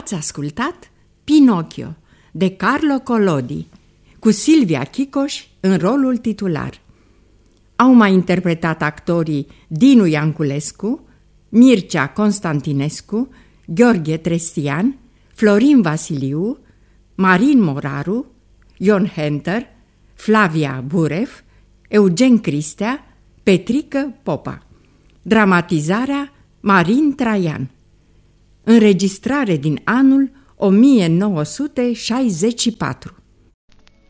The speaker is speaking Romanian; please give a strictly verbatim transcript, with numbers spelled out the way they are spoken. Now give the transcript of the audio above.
Ați ascultat Pinocchio de Carlo Collodi, cu Silvia Chicoș în rolul titular. Au mai interpretat actorii Dinu Ianculescu, Mircea Constantinescu, Gheorghe Trestian, Florin Vasiliu, Marin Moraru, Ion Henter, Flavia Burev, Eugen Cristea, Petrică Popa. Dramatizarea Marin Traian. Înregistrare din anul o mie nouă sute șaizeci și patru.